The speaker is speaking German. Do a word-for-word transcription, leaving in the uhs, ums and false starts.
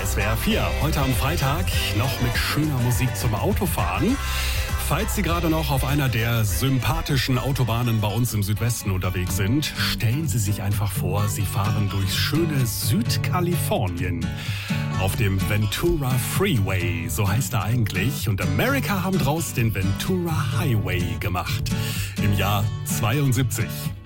S W R vier, heute am Freitag noch mit schöner Musik zum Autofahren. Falls Sie gerade noch auf einer der sympathischen Autobahnen bei uns im Südwesten unterwegs sind, stellen Sie sich einfach vor, Sie fahren durchs schöne Südkalifornien. Auf dem Ventura Freeway, so heißt er eigentlich. Und America haben draus den Ventura Highway gemacht. Im Jahr zweiundsiebzig.